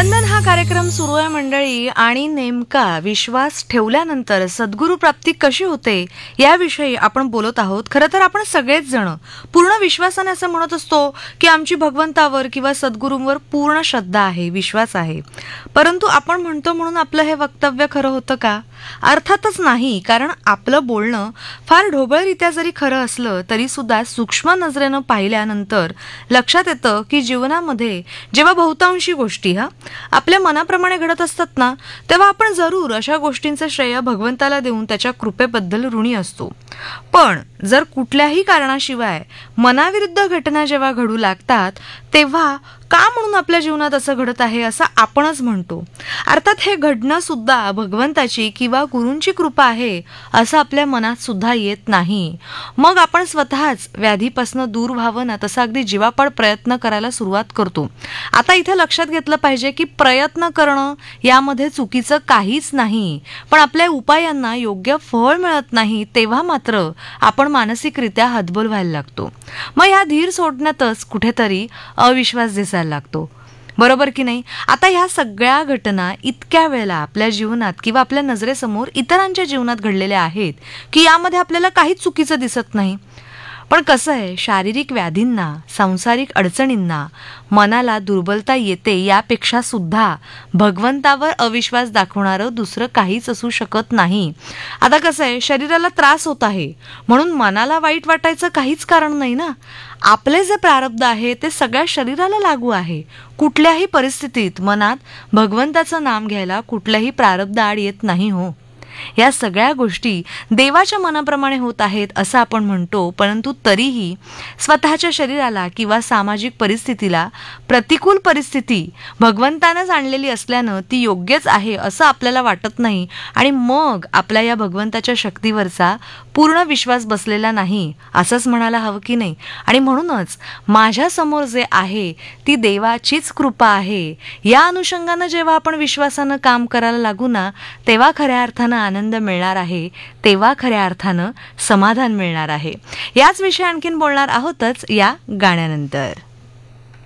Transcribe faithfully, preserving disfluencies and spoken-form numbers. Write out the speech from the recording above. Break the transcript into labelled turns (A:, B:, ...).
A: वंदन हा कार्यक्रम सुरू आहे मंडळी, आणि नेमका विश्वास ठेवल्यानंतर सद्गुरू प्राप्ती कशी होते याविषयी आपण बोलत आहोत. खरं तर आपण सगळेच जण पूर्ण विश्वासाने असं म्हणत असतो की आमची भगवंतावर किंवा सद्गुरूंवर पूर्ण श्रद्धा आहे, विश्वास आहे. परंतु आपण म्हणतो म्हणून आपलं हे वक्तव्य खरं होतं का? अर्थातच नाही. कारण आपलं बोलणं फार ढोबळरित्या जरी खरं असलं तरी सुद्धा सूक्ष्म नजरेनं पाहिल्यानंतर लक्षात येतं की जीवनामध्ये जेव्हा बहुतांशी गोष्टी हा आपल्या मनाप्रमाणे घडत असतात ना, तेव्हा आपण जरूर अशा गोष्टींचे श्रेय भगवंताला देऊन त्याच्या कृपेबद्दल ऋणी असतो. पण जर कुठल्याही कारणाशिवाय मनाविरुद्ध घटना जेव्हा घडू लागतात तेव्हा का म्हणून आपल्या जीवनात असं घडत आहे असं आपणच म्हणतो. अर्थात हे घडणं सुद्धा भगवंताची किंवा गुरूंची कृपा आहे असं आपल्या मनात सुद्धा येत नाही. मग आपण स्वतःच व्याधीपासून दूर व्हावं ना तसं अगदी जीवापाड प्रयत्न करायला सुरुवात करतो. आता इथे लक्षात घेतलं पाहिजे की प्रयत्न करणं यामध्ये चुकीचं काहीच नाही, पण आपल्या उपायांना योग्य फळ मिळत नाही तेव्हा मात्र आपण मानसिकरित्या हतबल व्हायला लागतो. मग ह्या धीर सोडण्यातच कुठेतरी अविश्वास दिसायला लागतो. बरोबर की नाही? आता ह्या सगळ्या घटना इतक्या वेळेला आपल्या जीवनात किंवा आपल्या नजरेसमोर इतरांच्या जीवनात घडलेल्या आहेत की यामध्ये आपल्याला काहीच चुकीचं दिसत नाही. पण कसं आहे, शारीरिक व्याधींना, सांसारिक अडचणींना मनाला दुर्बलता येते यापेक्षा सुद्धा भगवंतावर अविश्वास दाखवणारं दुसरं काहीच असू शकत नाही. आता कसं आहे, शरीराला त्रास होत आहे म्हणून मनाला वाईट वाटायचं काहीच कारण नाही ना. आपले जे प्रारब्ध आहे ते सगळ्या शरीराला लागू आहे. कुठल्याही परिस्थितीत मनात भगवंताचं नाम घ्यायला कुठल्याही प्रारब्ध आड येत नाही हो. या सगळ्या गोष्टी देवाच्या मनाप्रमाणे होत आहेत असं आपण म्हणतो, परंतु तरीही स्वतःच्या शरीराला किंवा सामाजिक परिस्थितीला प्रतिकूल परिस्थिती भगवंतानंच आणलेली असल्यानं ती योग्यच आहे असं आपल्याला वाटत नाही, आणि मग आपल्या या भगवंताच्या शक्तीवरचा पूर्ण विश्वास बसलेला नाही असंच म्हणायला हवं की नाही. आणि म्हणूनच माझ्यासमोर जे आहे ती देवाचीच कृपा आहे या अनुषंगानं जेव्हा आपण विश्वासानं काम करायला लागू ना तेव्हा खऱ्या अर्थानं आनंद मिळणार आहे, तेव्हा खऱ्या अर्थानं समाधान मिळणार आहे. याच विषयी आणखीन बोलणार आहोतच या गाण्यानंतर.